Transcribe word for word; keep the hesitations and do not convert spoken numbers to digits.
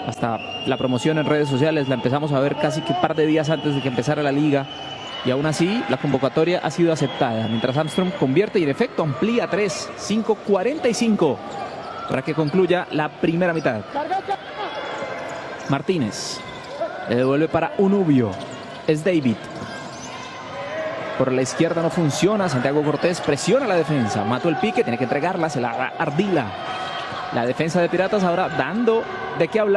Hasta la promoción en redes sociales la empezamos a ver casi que un par de días antes de que empezara la liga. Y aún así, la convocatoria ha sido aceptada. Mientras Armstrong convierte y en efecto amplía tres. cinco cuarenta y cinco para que concluya la primera mitad. Martínez le devuelve para Unubio. Es David. Por la izquierda no funciona. Santiago Cortés presiona la defensa. Mató el pique, tiene que entregarla. Se la da Ardila. La defensa de Piratas ahora dando de qué hablar.